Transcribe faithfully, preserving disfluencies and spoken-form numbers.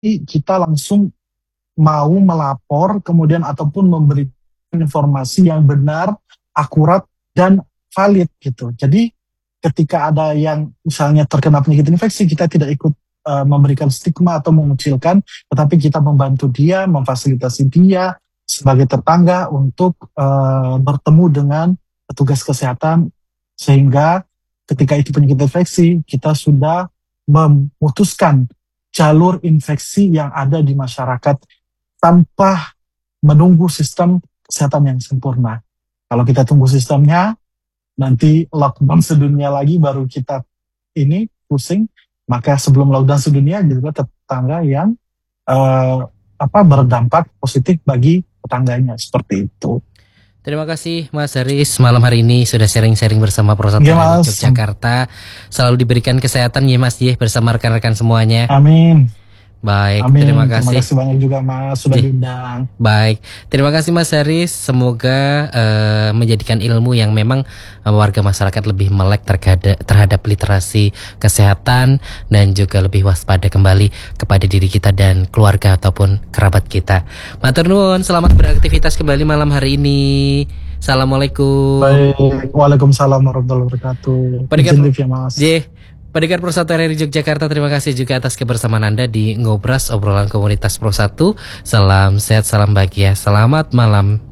kita langsung mau melapor kemudian ataupun memberi informasi yang benar, akurat dan valid gitu. Jadi ketika ada yang misalnya terkena penyakit infeksi, kita tidak ikut uh, memberikan stigma atau mengucilkan, tetapi kita membantu dia, memfasilitasi dia sebagai tetangga untuk uh, bertemu dengan petugas kesehatan, sehingga ketika itu penyakit infeksi, kita sudah memutuskan jalur infeksi yang ada di masyarakat tanpa menunggu sistem kesehatan yang sempurna. Kalau kita tunggu sistemnya, nanti lockdown sedunia lagi baru kita ini pusing. Maka sebelum lockdown sedunia juga tetangga yang uh, apa berdampak positif bagi tetangganya, seperti itu. Terima kasih Mas Haris malam hari ini sudah sharing-sharing bersama Prosat R R I Yogyakarta. Selalu diberikan kesehatan ya Mas ya bersama rekan-rekan semuanya. Amin. Baik, Amin. terima kasih. Terima kasih banyak juga Mas sudah diundang. Baik, terima kasih Mas Haris. Semoga uh, menjadikan ilmu yang memang uh, warga masyarakat lebih melek terhadap, terhadap literasi kesehatan dan juga lebih waspada kembali kepada diri kita dan keluarga ataupun kerabat kita. Matur nuwun, selamat beraktivitas kembali malam hari ini. Assalamualaikum. Baik, waalaikumsalam warahmatullahi wabarakatuh. Pendengar, ya Mas. J. Pendengar Pro satu R R I Yogyakarta, terima kasih juga atas kebersamaan Anda di Ngobras, obrolan komunitas Pro satu. Salam sehat, salam bahagia, selamat malam.